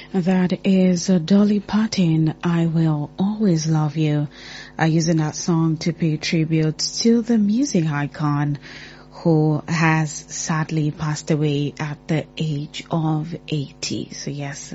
That is Dolly Parton, I Will Always Love You, using that song to pay tribute to the music icon who has sadly passed away at the age of 80. So yes,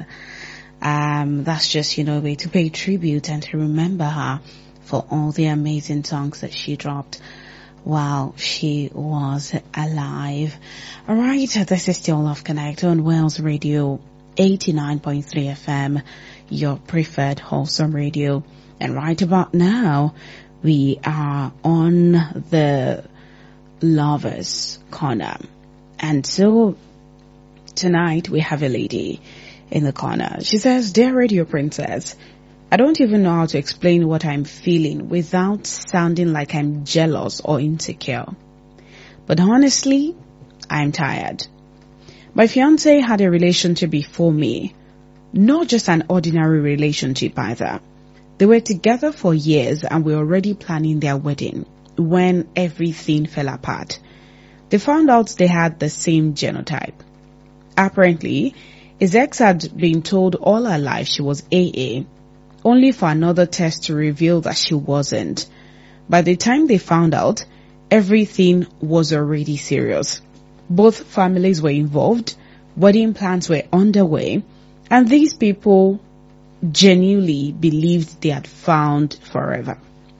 that's just, a way to pay tribute and to remember her for all the amazing songs that she dropped while she was alive. Alright, this is still Love Connect on Wales Radio 89.3 FM, your preferred wholesome radio. And right about now, we are on the Lovers Corner. And so tonight we have a lady in the corner. She says, "Dear Radio Princess, I don't even know how to explain what I'm feeling without sounding like I'm jealous or insecure. But honestly, I'm tired. My fiancé had a relationship before me, not just an ordinary relationship either. They were together for years and were already planning their wedding when everything fell apart. They found out they had the same genotype. Apparently, his ex had been told all her life she was AA, only for another test to reveal that she wasn't. By the time they found out, everything was already serious. Both families were involved, wedding plans were underway, and these people genuinely believed they had found forever.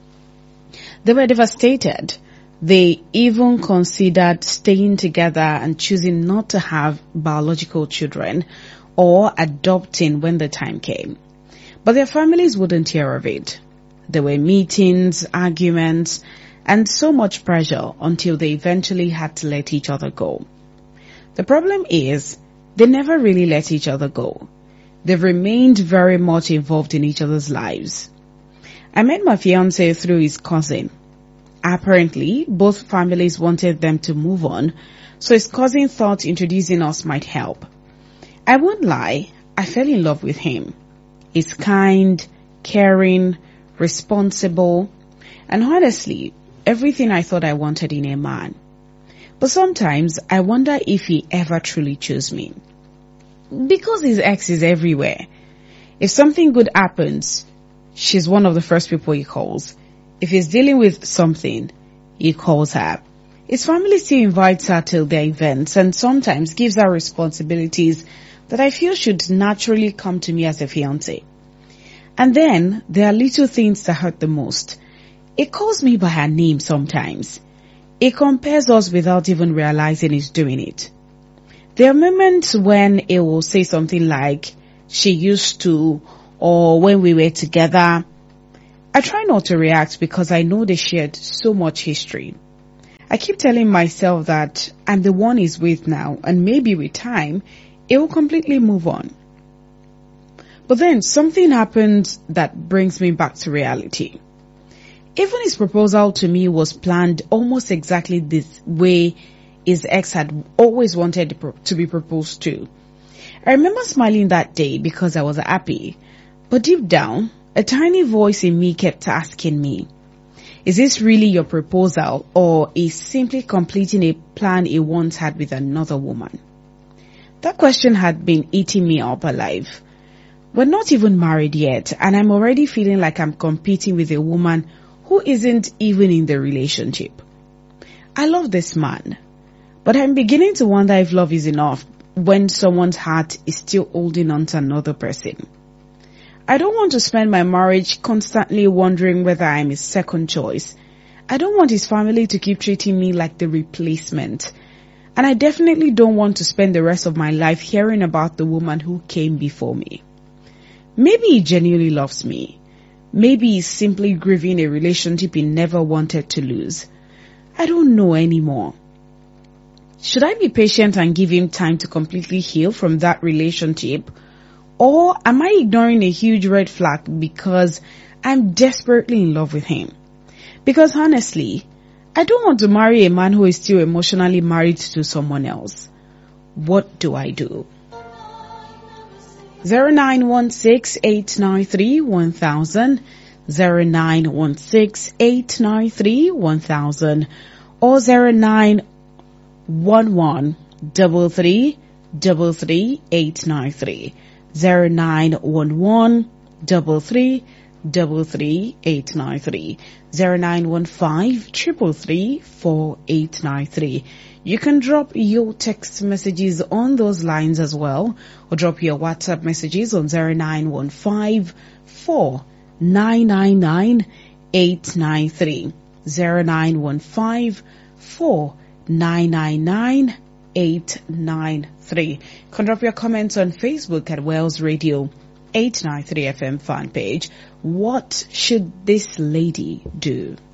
They were devastated. They even considered staying together and choosing not to have biological children or adopting when the time came. But their families wouldn't hear of it. There were meetings, arguments, and so much pressure until they eventually had to let each other go. The problem is, they never really let each other go. They've remained very much involved in each other's lives. I met my fiancé through his cousin. Apparently, both families wanted them to move on, so his cousin thought introducing us might help. I won't lie, I fell in love with him. He's kind, caring, responsible, and honestly, everything I thought I wanted in a man. But sometimes I wonder if he ever truly chose me. Because his ex is everywhere. If something good happens, she's one of the first people he calls. If he's dealing with something, he calls her. His family still invites her to their events and sometimes gives her responsibilities that I feel should naturally come to me as a fiancé. And then there are little things that hurt the most. He calls me by her name sometimes. He compares us without even realizing he's doing it. There are moments when he will say something like, "She used to," or "when we were together." I try not to react because I know they shared so much history. I keep telling myself that I'm the one he's with now, and maybe with time, it will completely move on. But then something happens that brings me back to reality. Even his proposal to me was planned almost exactly this way his ex had always wanted to be proposed to. I remember smiling that day because I was happy, but deep down, a tiny voice in me kept asking me, is this really your proposal, or is simply completing a plan he once had with another woman? That question had been eating me up alive. We're not even married yet, and I'm already feeling like I'm competing with a woman who isn't even in the relationship. I love this man, but I'm beginning to wonder if love is enough when someone's heart is still holding on to another person. I don't want to spend my marriage constantly wondering whether I'm his second choice. I don't want his family to keep treating me like the replacement. And I definitely don't want to spend the rest of my life hearing about the woman who came before me. Maybe he genuinely loves me. Maybe he's simply grieving a relationship he never wanted to lose. I don't know anymore. Should I be patient and give him time to completely heal from that relationship? Or am I ignoring a huge red flag because I'm desperately in love with him? Because honestly, I don't want to marry a man who is still emotionally married to someone else. What do I do? 0916-893-1000, 0916-893-1000, or 0911-33-893. 0911 333 0915 333 4893. You can drop your text messages on those lines as well, or drop your WhatsApp messages on 0915 4999 893 0915 4999 893. You can drop your comments on Facebook at Wells Radio 893 FM fan page. What should this lady do?